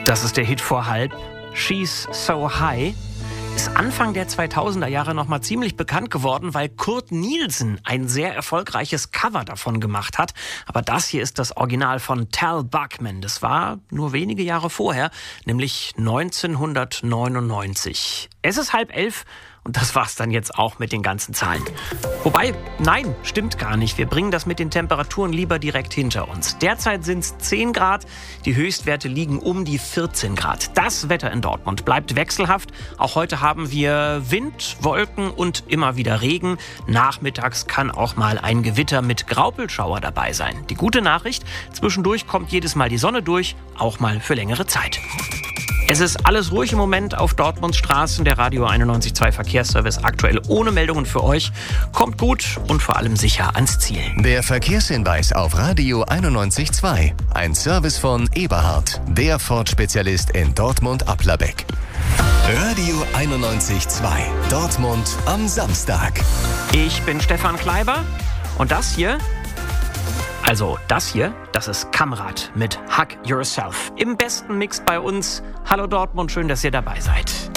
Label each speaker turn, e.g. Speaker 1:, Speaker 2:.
Speaker 1: Das ist der Hit vor halb. She's So High. Ist Anfang der 2000er Jahre noch mal ziemlich bekannt geworden, weil Kurt Nielsen ein sehr erfolgreiches Cover davon gemacht hat. Aber das hier ist das Original von Tal Buckman. Das war nur wenige Jahre vorher, nämlich 1999. Es ist 10:30 und das war's dann jetzt auch mit den ganzen Zahlen. Wobei, nein, stimmt gar nicht. Wir bringen das mit den Temperaturen lieber direkt hinter uns. Derzeit sind es 10 Grad, die Höchstwerte liegen um die 14 Grad. Das Wetter in Dortmund bleibt wechselhaft. Auch heute haben wir Wind, Wolken und immer wieder Regen. Nachmittags kann auch mal ein Gewitter mit Graupelschauer dabei sein. Die gute Nachricht, zwischendurch kommt jedes Mal die Sonne durch, auch mal für längere Zeit. Es ist alles ruhig im Moment auf Dortmunds Straßen. Der Radio 91.2 Verkehrsservice aktuell ohne Meldungen für euch. Kommt gut und vor allem sicher ans Ziel.
Speaker 2: Der Verkehrshinweis auf Radio 91.2. Ein Service von Eberhard, der Ford-Spezialist in Dortmund-Applerbeck. Radio 91.2. Dortmund am Samstag.
Speaker 1: Ich bin Stefan Kleiber und das hier, das ist Kamrat mit Hug Yourself. Im besten Mix bei uns. Hallo Dortmund, schön, dass ihr dabei seid.